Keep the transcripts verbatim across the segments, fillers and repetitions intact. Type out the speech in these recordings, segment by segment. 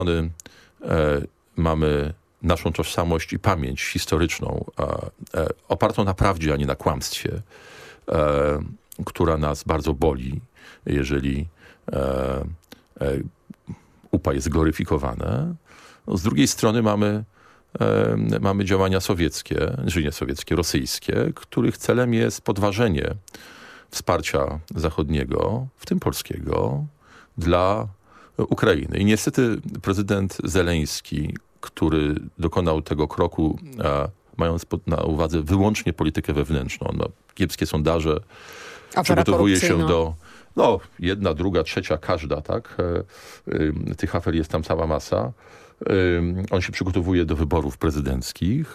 strony e, mamy naszą tożsamość i pamięć historyczną e, e, opartą na prawdzie, a nie na kłamstwie, e, która nas bardzo boli, jeżeli e, e, U P A jest gloryfikowane. No, z drugiej strony mamy, e, mamy działania sowieckie, czy nie sowieckie, rosyjskie, których celem jest podważenie wsparcia zachodniego, w tym polskiego, dla Ukrainy. I niestety prezydent Zeleński, który dokonał tego kroku, a, mając pod, na uwadze wyłącznie politykę wewnętrzną, on ma kiepskie sondaże, Afera przygotowuje się korupcyjna. do no, jedna, druga, trzecia, każda, tak? E, y, tych afer jest tam cała masa. Y, on się przygotowuje do wyborów prezydenckich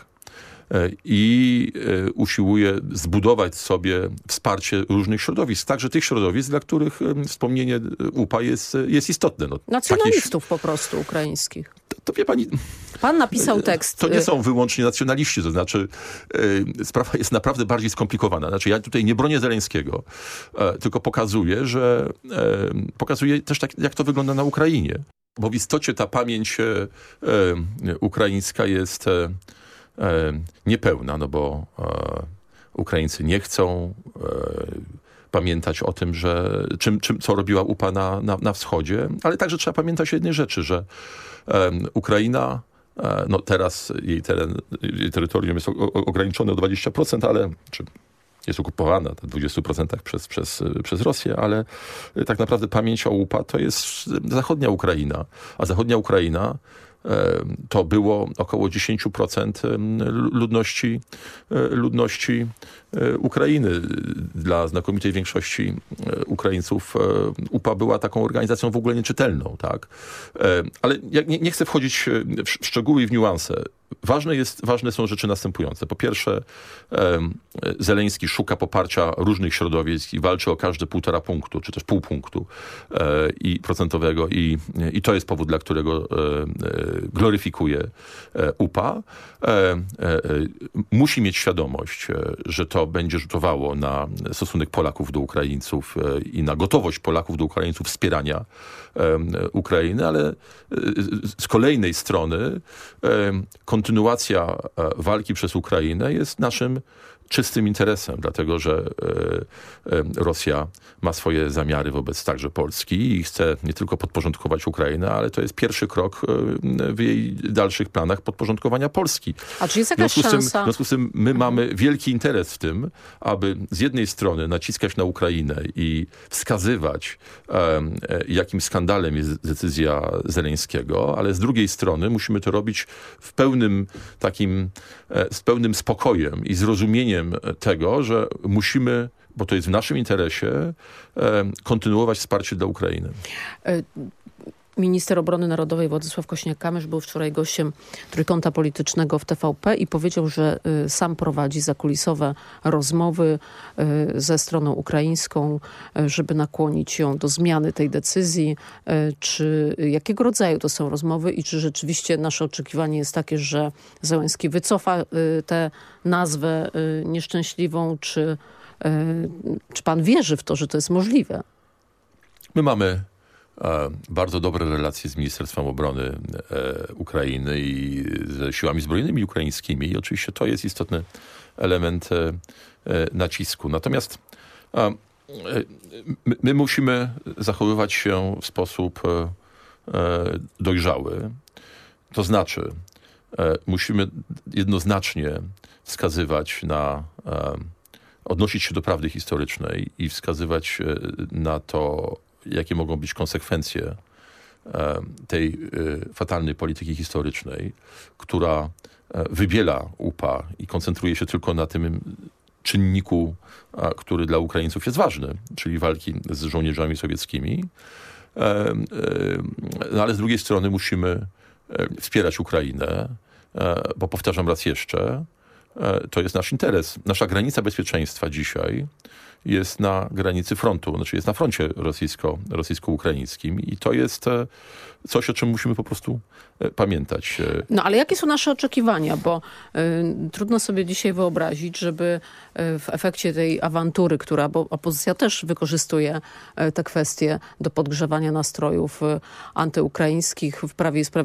i usiłuje zbudować sobie wsparcie różnych środowisk, także tych środowisk, dla których wspomnienie U P A jest, jest istotne. No, Nacjonalistów takie, po prostu ukraińskich. to, to wie pani... Pan napisał tekst. To nie są wyłącznie nacjonaliści, to znaczy y, sprawa jest naprawdę bardziej skomplikowana. Znaczy ja tutaj nie bronię Zeleńskiego, y, tylko pokazuję, że y, pokazuję też tak, jak to wygląda na Ukrainie. Bo w istocie ta pamięć y, y, ukraińska jest... Y, E, niepełna, no bo e, Ukraińcy nie chcą e, pamiętać o tym, że czym, czym, co robiła U P A na, na, na wschodzie, ale także trzeba pamiętać o jednej rzeczy, że e, Ukraina, e, no teraz jej, teren, jej terytorium jest o, o, ograniczone o dwadzieścia procent, ale czy jest okupowana na dwudziestu procentach przez, przez, przez Rosję, ale tak naprawdę pamięć o U P A to jest zachodnia Ukraina, a zachodnia Ukraina to było około dziesięć procent ludności, ludności Ukrainy. Dla znakomitej większości Ukraińców U P A była taką organizacją w ogóle nieczytelną, tak? Ale ja nie, nie chcę wchodzić w szczegóły i w niuanse. Ważne, jest, ważne są rzeczy następujące. Po pierwsze, Zeleński szuka poparcia różnych środowisk i walczy o każde półtora punktu, czy też pół punktu i procentowego i, i to jest powód, dla którego gloryfikuje U P A. Musi mieć świadomość, że to będzie rzutowało na stosunek Polaków do Ukraińców i na gotowość Polaków do Ukraińców wspierania Ukrainy, ale z kolejnej strony kontynuacja walki przez Ukrainę jest naszym czystym interesem, dlatego że Rosja ma swoje zamiary wobec także Polski i chce nie tylko podporządkować Ukrainę, ale to jest pierwszy krok w jej dalszych planach podporządkowania Polski. A czy jest jakaś w związku z tym, szansa? w związku z tym my mamy wielki interes w tym, aby z jednej strony naciskać na Ukrainę i wskazywać, jakim skandalem jest decyzja Zeleńskiego, ale z drugiej strony musimy to robić w pełnym takim, z pełnym spokojem i zrozumieniem tego, że musimy, bo to jest w naszym interesie, kontynuować wsparcie dla Ukrainy. Minister Obrony Narodowej Władysław Kosiniak-Kamysz był wczoraj gościem Trójkąta Politycznego w T V P i powiedział, że y, sam prowadzi zakulisowe rozmowy y, ze stroną ukraińską, y, żeby nakłonić ją do zmiany tej decyzji. Y, czy jakiego rodzaju to są rozmowy i czy rzeczywiście nasze oczekiwanie jest takie, że Zełenski wycofa y, tę nazwę y, nieszczęśliwą, czy, y, czy pan wierzy w to, że to jest możliwe? My mamy bardzo dobre relacje z Ministerstwem Obrony e, Ukrainy i ze siłami zbrojnymi ukraińskimi i oczywiście to jest istotny element e, e, nacisku. Natomiast e, my, my musimy zachowywać się w sposób e, dojrzały. To znaczy e, musimy jednoznacznie wskazywać na, e, odnosić się do prawdy historycznej i wskazywać e, na to, jakie mogą być konsekwencje e, tej e, fatalnej polityki historycznej, która e, wybiela U P A i koncentruje się tylko na tym czynniku, a, który dla Ukraińców jest ważny, czyli walki z żołnierzami sowieckimi. E, e, no ale z drugiej strony musimy e, wspierać Ukrainę, e, bo powtarzam raz jeszcze, to jest nasz interes. Nasza granica bezpieczeństwa dzisiaj jest na granicy frontu, znaczy jest na froncie rosyjsko, rosyjsko-ukraińskim i to jest coś, o czym musimy po prostu pamiętać. No ale jakie są nasze oczekiwania? Bo y, trudno sobie dzisiaj wyobrazić, żeby y, w efekcie tej awantury, która, bo opozycja też wykorzystuje y, te kwestie do podgrzewania nastrojów y, antyukraińskich w Prawie i Sprawiedliwości,